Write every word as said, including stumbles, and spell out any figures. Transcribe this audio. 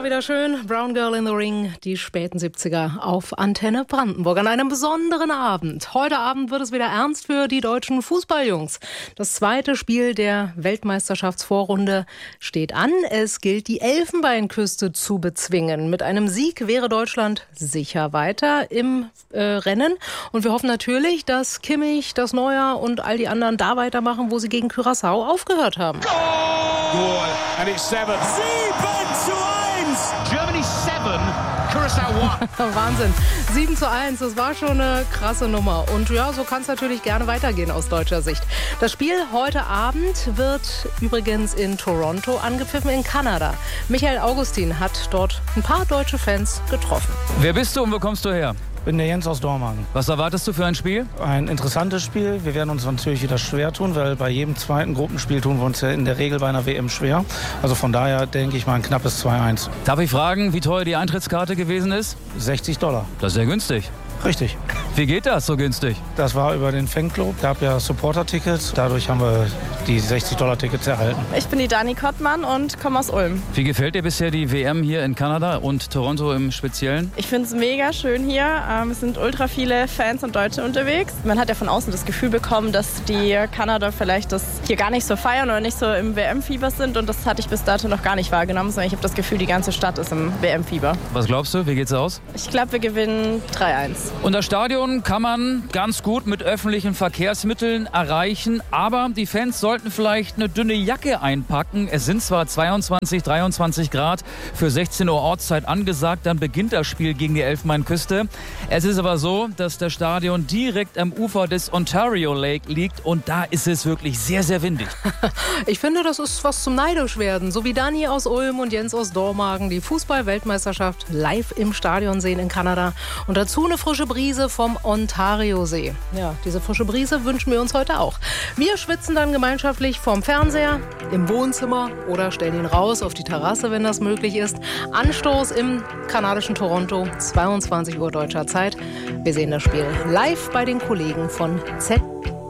war wieder schön. Brown Girl in the Ring, die späten siebziger auf Antenne Brandenburg an einem besonderen Abend. Heute Abend wird es wieder ernst für die deutschen Fußballjungs. Das zweite Spiel der Weltmeisterschaftsvorrunde steht an. Es gilt, die Elfenbeinküste zu bezwingen. Mit einem Sieg wäre Deutschland sicher weiter im äh, Rennen. Und wir hoffen natürlich, dass Kimmich, das Neuer und all die anderen da weitermachen, wo sie gegen Curaçao aufgehört haben. Goal! And it's seven. sieben zu eins! Germany seven, Curaçao one. Wahnsinn. sieben zu eins, das war schon eine krasse Nummer. Und ja, so kann es natürlich gerne weitergehen aus deutscher Sicht. Das Spiel heute Abend wird übrigens in Toronto angepfiffen, in Kanada. Michael Augustin hat dort ein paar deutsche Fans getroffen. Wer bist du und wo kommst du her? Ich bin der Jens aus Dormagen. Was erwartest du für ein Spiel? Ein interessantes Spiel. Wir werden uns natürlich wieder schwer tun, weil bei jedem zweiten Gruppenspiel tun wir uns ja in der Regel bei einer W M schwer. Also von daher denke ich mal ein knappes zwei eins. Darf ich fragen, wie teuer die Eintrittskarte gewesen ist? sechzig Dollar. Das ist sehr günstig. Richtig. Wie geht das so günstig? Das war über den Fanclub. Gab ja Supporter-Tickets. Dadurch haben wir die sechzig Dollar Tickets erhalten. Ich bin die Dani Kottmann und komme aus Ulm. Wie gefällt dir bisher die W M hier in Kanada und Toronto im Speziellen? Ich finde es mega schön hier. Es sind ultra viele Fans und Deutsche unterwegs. Man hat ja von außen das Gefühl bekommen, dass die Kanada vielleicht das hier gar nicht so feiern oder nicht so im W M-Fieber sind. Und das hatte ich bis dato noch gar nicht wahrgenommen, sondern ich habe das Gefühl, die ganze Stadt ist im W M-Fieber. Was glaubst du? Wie geht's aus? Ich glaube, wir gewinnen drei eins. Und das Stadion kann man ganz gut mit öffentlichen Verkehrsmitteln erreichen, aber die Fans sollten vielleicht eine dünne Jacke einpacken. Es sind zwar zweiundzwanzig, dreiundzwanzig Grad für sechzehn Uhr Ortszeit angesagt, dann beginnt das Spiel gegen die Elfenbeinküste. Es ist aber so, dass das Stadion direkt am Ufer des Ontario Lake liegt und da ist es wirklich sehr, sehr windig. Ich finde, das ist was zum neidisch werden. So wie Dani aus Ulm und Jens aus Dormagen die Fußball-Weltmeisterschaft live im Stadion sehen in Kanada. Und dazu eine frische Brise vom Ontario-See. Ja, diese frische Brise wünschen wir uns heute auch. Wir schwitzen dann gemeinschaftlich vorm Fernseher, im Wohnzimmer oder stellen ihn raus auf die Terrasse, wenn das möglich ist. Anstoß im kanadischen Toronto, zweiundzwanzig Uhr deutscher Zeit. Wir sehen das Spiel live bei den Kollegen von Z